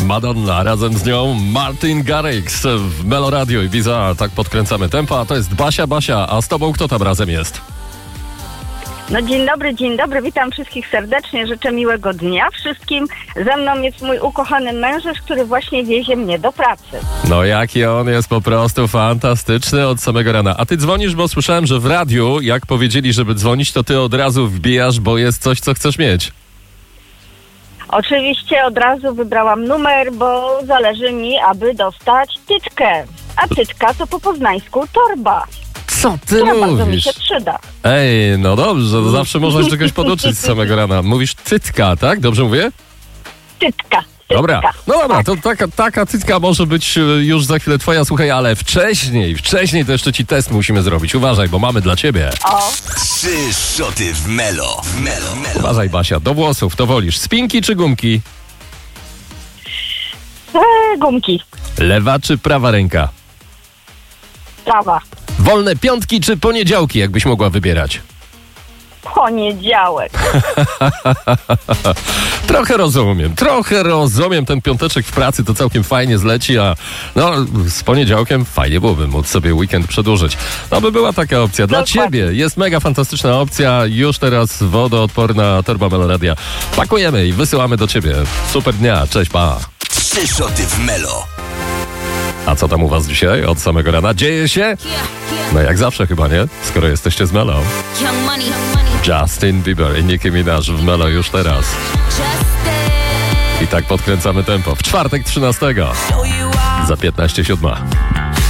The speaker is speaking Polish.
Madonna, razem z nią Martin Garrix w Melo Radio Ibiza. Tak podkręcamy tempo, a to jest Basia, a z tobą kto tam razem jest? No dzień dobry, witam wszystkich serdecznie, życzę miłego dnia wszystkim. Ze mną jest mój ukochany mężczyzna, który właśnie wiezie mnie do pracy. No jaki on jest po prostu fantastyczny od samego rana. A ty dzwonisz, bo słyszałem, że w radiu, jak powiedzieli, żeby dzwonić, to ty od razu wbijasz, bo jest coś, co chcesz mieć. Oczywiście od razu wybrałam numer, bo zależy mi, aby dostać tytkę. A tytka to po poznańsku torba. Co ty która bardzo mi mówisz? się przyda. Ej, no dobrze, to zawsze można się czegoś poduczyć z samego rana. Mówisz tytka, tak? Dobrze mówię? Tytka. Dobra, no dobra, to taka tytka może być już za chwilę twoja, słuchaj, ale wcześniej to jeszcze ci test musimy zrobić. Uważaj, bo mamy dla ciebie. O, 3 szoty w Melo. Uważaj, Basia, do włosów, to wolisz spinki czy gumki? gumki. Lewa czy prawa ręka? Prawa. Wolne piątki czy poniedziałki, jakbyś mogła wybierać? Poniedziałek. Trochę rozumiem, ten piąteczek w pracy to całkiem fajnie zleci, a no z poniedziałkiem fajnie byłoby móc sobie weekend przedłużyć. No by była taka opcja. Dla Dokładnie. ciebie jest mega fantastyczna opcja, już teraz wodoodporna torba Melo Radia. Pakujemy i wysyłamy do ciebie. Super dnia, cześć, pa. 3 szoty w Melo. A co tam u was dzisiaj od samego rana? Dzieje się? No jak zawsze chyba, nie? Skoro jesteście z Melo. Young money. Justin Bieber i Nicki Minaj w Melo już teraz. I tak podkręcamy tempo. W czwartek 13. Za 15:07.